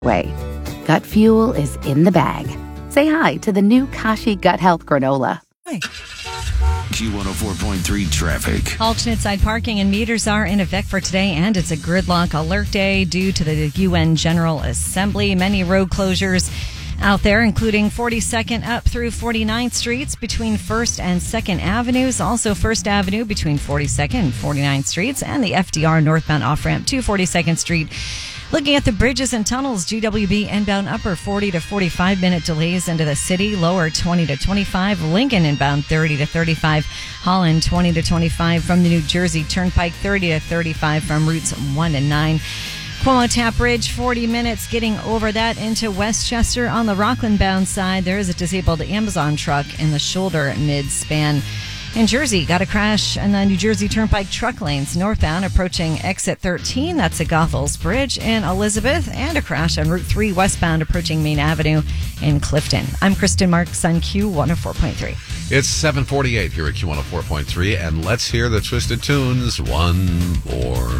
way. Gut Fuel is in the bag. Say hi to the new Kashi Gut Health Granola. Hi. Q104.3 traffic. Alternate side parking and meters are in effect for today, and it's a gridlock alert day due to the UN General Assembly. Many road closures out there, including 42nd up through 49th Streets between 1st and 2nd Avenues. Also 1st Avenue between 42nd and 49th Streets, and the FDR northbound off-ramp to 42nd Street. Looking at the bridges and tunnels, GWB inbound upper 40 to 45 minute delays into the city, lower 20 to 25, Lincoln inbound 30 to 35, Holland 20 to 25 from the New Jersey Turnpike, 30 to 35 from routes 1 and 9. Cuomo Tap Bridge, 40 minutes getting over that into Westchester. On the Rockland bound side, there is a disabled Amazon truck in the shoulder mid-span. In Jersey, got a crash in the New Jersey Turnpike truck lanes northbound approaching exit 13. That's at Goethals Bridge in Elizabeth, and a crash on Route 3 westbound approaching Main Avenue in Clifton. I'm Kristen Marks on Q104.3. It's 7:48 here at Q104.3, and let's hear the Twisted Tunes one more